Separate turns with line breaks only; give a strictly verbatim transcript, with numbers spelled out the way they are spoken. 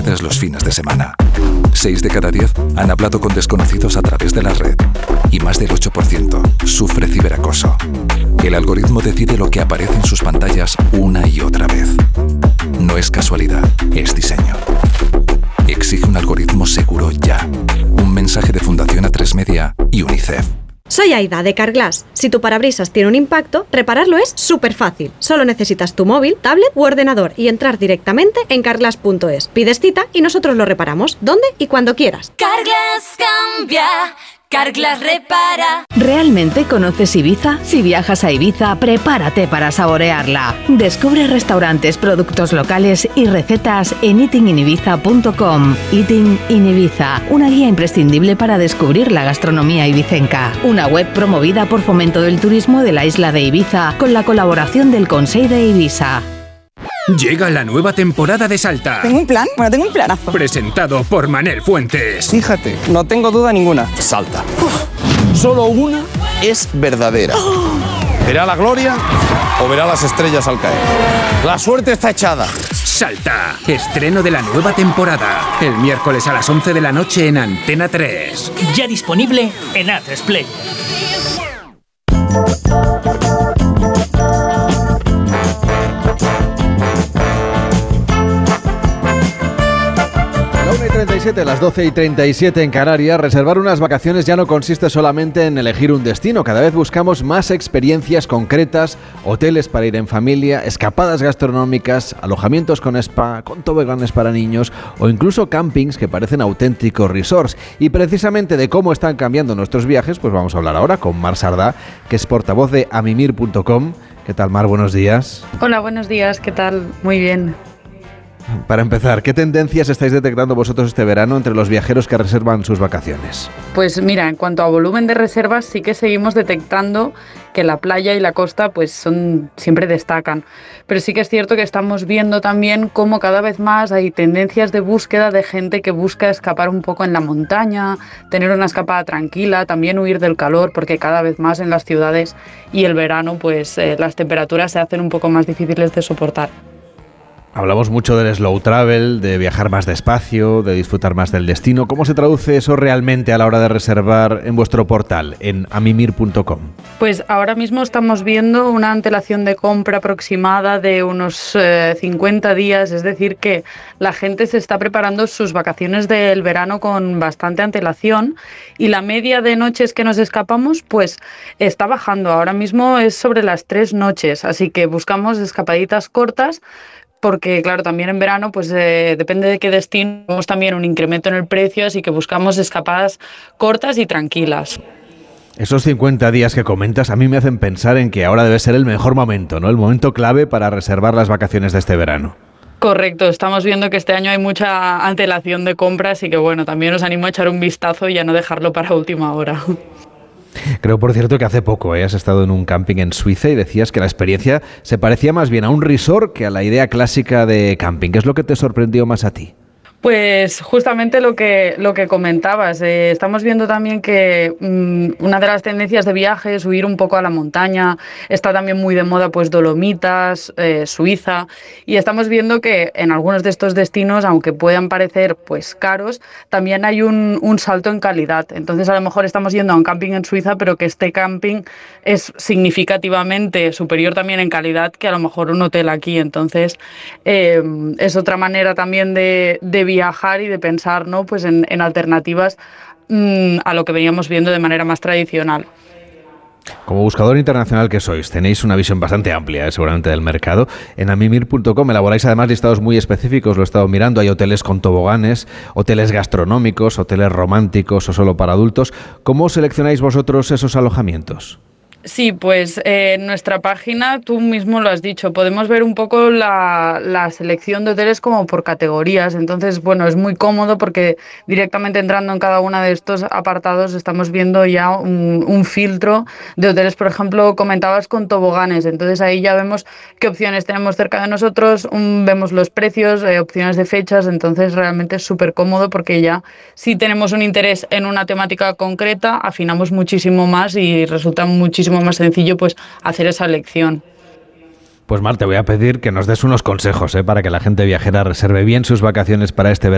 pierdas los fines de semana. seis de cada diez han hablado con desconocidos a través de la red. Y más del ocho por ciento sufre ciberacoso. El algoritmo decide lo que aparece en sus pantallas una y otra vez. No es casualidad, es diseño. Exige un algoritmo seguro ya. Un mensaje de Fundación A tres Media y UNICEF.
Soy Aida, de Carglass. Si tu parabrisas tiene un impacto, repararlo es súper fácil. Solo necesitas tu móvil, tablet u ordenador y entrar directamente en carglass punto es. Pides cita y nosotros lo reparamos, donde y cuando quieras.
Carglass cambia, Carglass repara.
¿Realmente conoces Ibiza? Si viajas a Ibiza, prepárate para saborearla. Descubre restaurantes, productos locales y recetas en eating in ibiza punto com. Eating in Ibiza, una guía imprescindible para descubrir la gastronomía ibicenca. Una web promovida por Fomento del Turismo de la isla de Ibiza con la colaboración del Consell de Ibiza.
Llega la nueva temporada de Salta.
¿Tengo un plan? Bueno, tengo un planazo.
Presentado por Manel Fuentes.
Fíjate, no tengo duda ninguna. Salta. Uf. Solo una es verdadera. Oh. ¿Verá la gloria o verá las estrellas al caer? La suerte está echada.
Salta. Estreno de la nueva temporada. El miércoles a las once de la noche en Antena tres.
Ya disponible en A tres Play.
treinta y siete, las doce y treinta y siete en Canarias. Reservar unas vacaciones ya no consiste solamente en elegir un destino. Cada vez buscamos más experiencias concretas, hoteles para ir en familia, escapadas gastronómicas, alojamientos con spa, con toboganes para niños o incluso campings que parecen auténticos resorts. Y precisamente de cómo están cambiando nuestros viajes, pues vamos a hablar ahora con Mar Sardá, que es portavoz de amimir punto com. ¿Qué tal, Mar? Buenos días.
Hola, buenos días. ¿Qué tal? Muy bien.
Para empezar, ¿qué tendencias estáis detectando vosotros este verano entre los viajeros que reservan sus vacaciones?
Pues mira, en cuanto a volumen de reservas, sí que seguimos detectando que la playa y la costa pues son siempre destacan. Pero sí que es cierto que estamos viendo también cómo cada vez más hay tendencias de búsqueda de gente que busca escapar un poco en la montaña, tener una escapada tranquila, también huir del calor, porque cada vez más en las ciudades y el verano pues eh, las temperaturas se hacen un poco más difíciles de soportar.
Hablamos mucho del slow travel, de viajar más despacio, de disfrutar más del destino. ¿Cómo se traduce eso realmente a la hora de reservar en vuestro portal, en amimir punto com?
Pues ahora mismo estamos viendo una antelación de compra aproximada de unos eh, cincuenta días, es decir que la gente se está preparando sus vacaciones del verano con bastante antelación y la media de noches que nos escapamos pues está bajando. Ahora mismo es sobre las tres noches, así que buscamos escapaditas cortas. Porque, claro, también en verano, pues eh, depende de qué destino, tenemos también un incremento en el precio, así que buscamos escapadas cortas y tranquilas.
Esos cincuenta días que comentas a mí me hacen pensar en que ahora debe ser el mejor momento, ¿no? El momento clave para reservar las vacaciones de este verano.
Correcto, estamos viendo que este año hay mucha antelación de compras y que, bueno, también os animo a echar un vistazo y a no dejarlo para última hora.
Creo, por cierto, que hace poco ¿eh? has estado en un camping en Suiza y decías que la experiencia se parecía más bien a un resort que a la idea clásica de camping. ¿Qué es lo que te sorprendió más a ti?
Pues justamente lo que, lo que comentabas. Eh, estamos viendo también que mmm, una de las tendencias de viaje es huir un poco a la montaña. Está también muy de moda pues Dolomitas, eh, Suiza. Y estamos viendo que en algunos de estos destinos, aunque puedan parecer pues caros, también hay un, un salto en calidad. Entonces a lo mejor estamos yendo a un camping en Suiza, pero que este camping es significativamente superior también en calidad que a lo mejor un hotel aquí. Entonces eh, es otra manera también de, de viajar y de pensar, ¿no? Pues en, en alternativas mmm, a lo que veníamos viendo de manera más tradicional.
Como buscador internacional que sois, tenéis una visión bastante amplia, ¿eh? seguramente del mercado. En amimir punto com elaboráis además listados muy específicos, lo he estado mirando. Hay hoteles con toboganes, hoteles gastronómicos, hoteles románticos o solo para adultos. ¿Cómo seleccionáis vosotros esos alojamientos?
Sí, pues eh, en nuestra página, tú mismo lo has dicho, podemos ver un poco la, la selección de hoteles como por categorías. Entonces, bueno, es muy cómodo porque directamente entrando en cada uno de estos apartados estamos viendo ya un, un filtro de hoteles. Por ejemplo, comentabas con toboganes, entonces ahí ya vemos qué opciones tenemos cerca de nosotros, un, vemos los precios, eh, opciones de fechas. Entonces realmente es súper cómodo porque ya si tenemos un interés en una temática concreta, afinamos muchísimo más y resulta muchísimo más sencillo pues hacer esa elección.
Pues Mar, te voy a pedir que nos des unos consejos ¿eh? para que la gente viajera reserve bien sus vacaciones para este verano.